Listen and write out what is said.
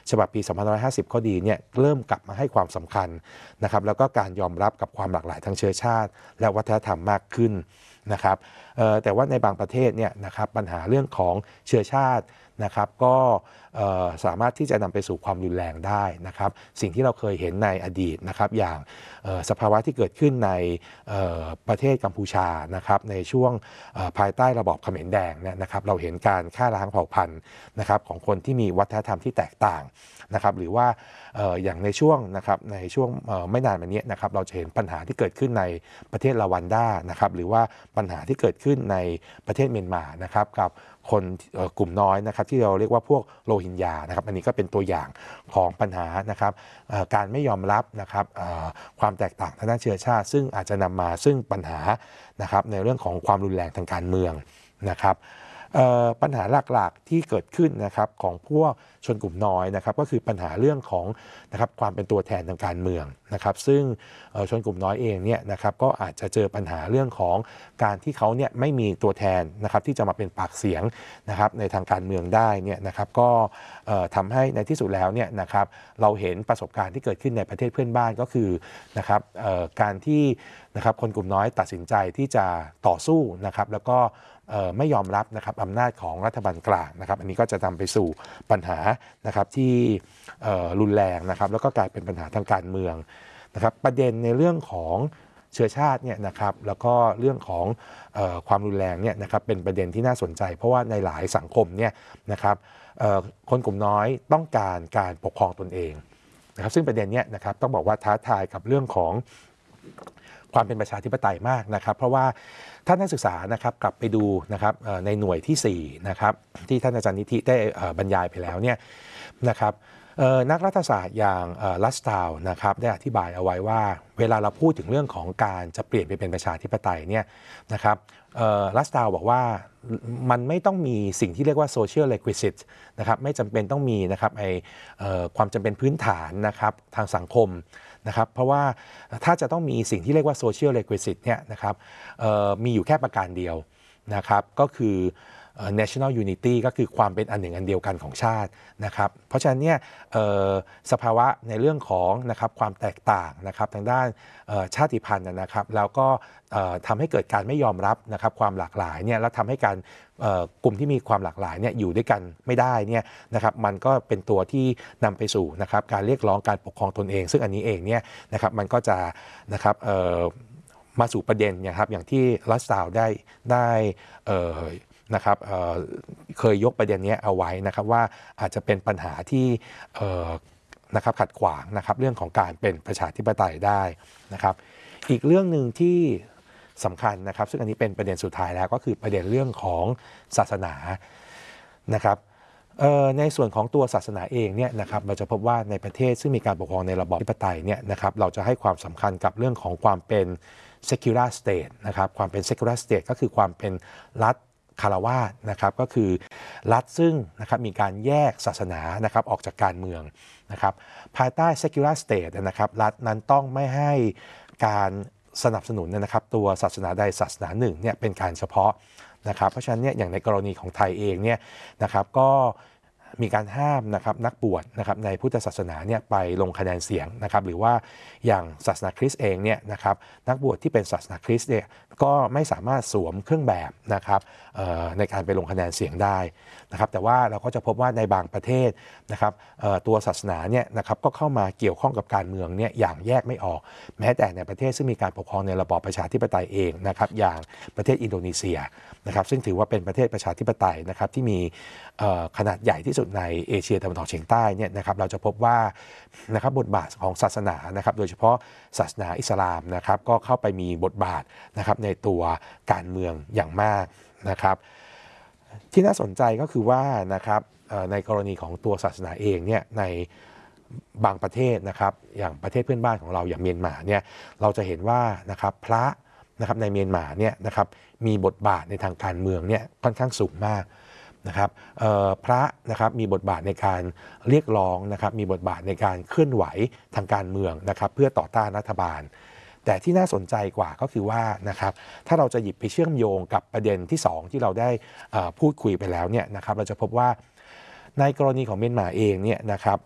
ฉบับปี2550ข้อดีเนี่ยเริ่มกลับมาให้ความสำคัญนะครับแล้วก็การยอมรับกับความหลากหลายทางเชื้อชาติและวัฒนธรรมมากขึ้นนะครับแต่ว่าในบางประเทศเนี่ยนะครับปัญหาเรื่องของเชื้อชาตินะครับก็สามารถที่จะนำไปสู่ความรุนแรงได้นะครับสิ่งที่เราเคยเห็นในอดีตนะครับอย่างสภาวะที่เกิดขึ้นในประเทศกัมพูชานะครับในช่วงภายใต้ระบอบเขมรแดงเนี่ยนะครับเราเห็นการฆ่าล้างเผ่าพันธุ์นะครับของคนที่มีวัฒนธรรมที่แตกต่างนะครับหรือว่าอย่างในช่วงนะครับในช่วงไม่นานมานี้นะครับเราจะเห็นปัญหาที่เกิดขึ้นในประเทศรวันดานะครับหรือว่าปัญหาที่เกิดขึ้นในประเทศเมียนมานะครับกับคนกลุ่มน้อยนะครับที่เราเรียกว่าพวกโรฮิงญานะครับอันนี้ก็เป็นตัวอย่างของปัญหานะครับการไม่ยอมรับนะครับความแตกต่างทางด้านเชื้อชาติซึ่งอาจจะนำมาซึ่งปัญหานะครับในเรื่องของความรุนแรงทางการเมืองนะครับปัญหาหลักๆที่เกิดขึ้นนะครับของพวกชนกลุ่มน้อยนะครับก็คือปัญหาเรื่องของนะครับความเป็นตัวแทนทางการเมืองนะครับซึ่งชนกลุ่มน้อยเองเนี่ยนะครับก็อาจจะเจอปัญหาเรื่องของการที่เขาเนี่ยไม่มีตัวแทนนะครับที่จะมาเป็นปากเสียงนะครับในทางการเมืองได้เนี่ยนะครับก็ทำให้ในที่สุดแล้วเนี่ยนะครับเราเห็นประสบการณ์ที่เกิดขึ้นในประเทศเพื่อนบ้านก็คือนะครับการที่นะครับคนกลุ่มน้อยตัดสินใจที่จะต่อสู้นะครับแล้วก็ไม่ยอมรับนะครับอำนาจของรัฐบาลกลางนะครับอันนี้ก็จะนำไปสู่ปัญหานะครับที่รุนแรงนะครับแล้วก็กลายเป็นปัญหาทางการเมืองนะครับประเด็นในเรื่องของเชื้อชาติเนี่ยนะครับแล้วก็เรื่องของความรุนแรงเนี่ยนะครับเป็นประเด็นที่น่าสนใจเพราะว่าในหลายสังคมเนี่ยนะครับคนกลุ่มน้อยต้องการการปกครองตนเองนะครับซึ่งประเด็นเนี้ยนะครับต้องบอกว่าท้าทายกับเรื่องของความเป็นประชาธิปไตยมากนะครับเพราะว่าท่านนักศึกษานะครับกลับไปดูนะครับในหน่วยที่4นะครับที่ท่านอาจารย์นิธิได้บรรยายไปแล้วเนี่ยนะครับนักรัฐศาสตร์อย่างลัสตาวนะครับได้อธิบายเอาไว้ว่าเวลาเราพูดถึงเรื่องของการจะเปลี่ยนไปเป็นประชาธิปไตยเนี่ยนะครับลัสตาวบอกว่ามันไม่ต้องมีสิ่งที่เรียกว่า social requisite นะครับไม่จำเป็นต้องมีนะครับความจำเป็นพื้นฐานนะครับทางสังคมนะครับเพราะว่าถ้าจะต้องมีสิ่งที่เรียกว่า social requisite เนี่ยนะครับมีอยู่แค่ประการเดียวนะครับก็คือ national unity ก็คือความเป็นอันหนึ่งอันเดียวกันของชาตินะครับเพราะฉะนั้นเนี่ยสภาวะในเรื่องของนะครับความแตกต่างนะครับทางด้านชาติพันธุ์นะครับแล้วก็ทำให้เกิดการไม่ยอมรับนะครับความหลากหลายเนี่ยแล้วทำให้การกลุ่มที่มีความหลากหลายเนี่ยอยู่ด้วยกันไม่ได้เนี่ยนะครับมันก็เป็นตัวที่นำไปสู่นะครับการเรียกร้องการปกครองตนเองซึ่งอันนี้เองเนี่ยนะครับมันก็จะนะครับมาสู่ประเด็นนะครับอย่างที่ลัสซาวได้นะครับเคยยกประเด็นนี้เอาไว้นะครับว่าอาจจะเป็นปัญหาที่นะครับขัดขวางนะครับเรื่องของการเป็นประชาธิปไตยได้นะครับอีกเรื่องหนึ่งที่สำคัญนะครับซึ่งอันนี้เป็นประเด็นสุดท้ายแล้วก็คือประเด็นเรื่องของศาสนานะครับในส่วนของตัวศาสนาเองเนี่ยนะครับเราจะพบว่าในประเทศซึ่งมีการปกครองในระบอบประชาธิปไตยเนี่ยนะครับเราจะให้ความสำคัญกับเรื่องของความเป็น secular state นะครับความเป็น secular state ก็คือความเป็นรัฐคารวาสนะครับก็คือรัฐซึ่งนะครับมีการแยกศาสนานะครับออกจากการเมืองนะครับภายใต้ secular state นะครับรัฐนั้นต้องไม่ให้การสนับสนุนนะครับตัวศาสนาใดศาสนาหนึ่งเนี่ยเป็นการเฉพาะนะครับเพราะฉะนั้นเนี่ยอย่างในกรณีของไทยเองเนี่ยนะครับก็มีการห้ามนะครับนักบวชนะครับในพุทธศาสนาเนี่ยไปลงคะแนนเสียงนะครับหรือว่าอย่างศาสนาคริสต์เองเนี่ยนะครับนักบวชที่เป็นศาสนาคริสต์เนี่ยก็ไม่สามารถสวมเครื่องแบบนะครับในการไปลงคะแนนเสียงได้นะครับแต่ว่าเราก็จะพบว่าในบางประเทศนะครับตัวศาสนาเนี่ยนะครับก็เข้ามาเกี่ยวข้องกับการเมืองเนี่ยอย่างแยกไม่ออกแม้แต่ในประเทศซึ่งมีการปกครองในระบอบประชาธิปไตยเองนะครับอย่างประเทศอินโดนีเซียนะครับซึ่งถือว่าเป็นประเทศประชาธิปไตยนะครับที่มีขนาดใหญ่ที่สุดในเอเชียตะวันออกเฉียงใต้เนี่ยนะครับเราจะพบว่านะครับบทบาทของศาสนานะครับโดยเฉพาะศาสนาอิสลามนะครับก็เข้าไปมีบทบาทนะครับในตัวการเมืองอย่างมากนะครับที่น่าสนใจก็คือว่านะครับในกรณีของตัวศาสนาเองเนี่ยในบางประเทศนะครับอย่างประเทศเพื่อนบ้านของเราอย่างเมียนมาเนี่ยเราจะเห็นว่านะครับพระนะครับในเมียนมาเนี่ยนะครับมีบทบาทในทางการเมืองเนี่ยค่อนข้างสูงมากนะครับพระนะครับมีบทบาทในการเรียกร้องนะครับมีบทบาทในการเคลื่อนไหวทางการเมืองนะครับเพื่อต่อต้านรัฐบาลแต่ที่น่าสนใจกว่าก็คือว่านะครับถ้าเราจะหยิบไปเชื่อมโยงกับประเด็นที่2ที่เราได้พูดคุยไปแล้วเนี่ยนะครับเราจะพบว่าในกรณีของเมียนมาเองเนี่ยนะครับ